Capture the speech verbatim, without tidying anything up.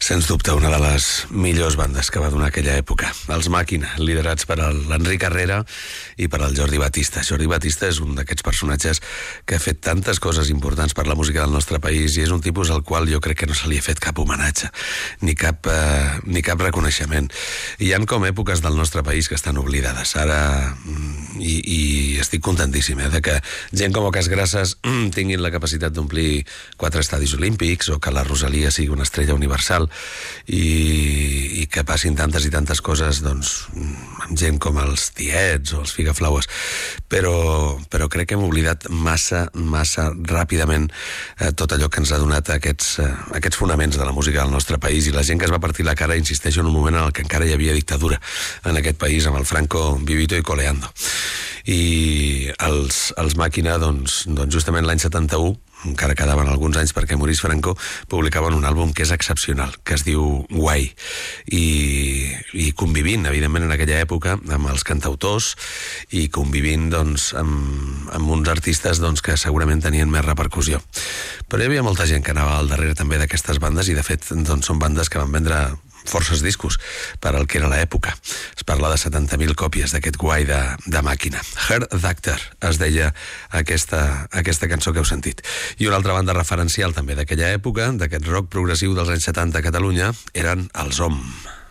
Sens dubte, una de les millors bandes que va donar aquella època. Els Màquina, liderats per l'Enric Herrera i per el Jordi Batista. Jordi Batista és un d'aquests personatges que ha fet tantes coses importants per la música del nostre país i és un tipus al qual jo crec que no se li ha fet cap homenatge, ni cap, eh, ni cap reconeixement. Hi han com èpoques del nostre país que estan oblidades. Ara, i, i estic contentíssim, eh, de que gent com Ocas Grasses tinguin la capacitat d'omplir quatre estadis olímpics o que la Rosalia sigui una estrella universal i, i que passin tantes i tantes coses, doncs, amb gent com els Tiets o els Figaflaues, però, però crec que hem oblidat massa, massa ràpidament eh, tot allò que ens ha donat aquests, eh, aquests fonaments de la música del nostre país, i la gent que es va partir la cara, insisteixo, en un moment en el que encara hi havia dictadura en aquest país, amb el Franco vivito i coleando. I els, els Màquina, doncs, doncs justament l'any setanta-u, encara quedaven alguns anys perquè morís Franco, publicaven un àlbum que és excepcional, que es diu Guai, i, i convivint, evidentment, en aquella època amb els cantautors i convivint, doncs, amb, amb uns artistes, doncs, que segurament tenien més repercussió. Però hi havia molta gent que anava al darrere també d'aquestes bandes i, de fet, doncs, són bandes que van vendre forces discos per al que era l'època. Es parla de setanta mil còpies d'aquest Guai de, de Màquina. Heart Doctor es deia aquesta, aquesta cançó que heu sentit. I una altra banda referencial també d'aquella època, d'aquest rock progressiu dels anys setanta a Catalunya, eren els O M.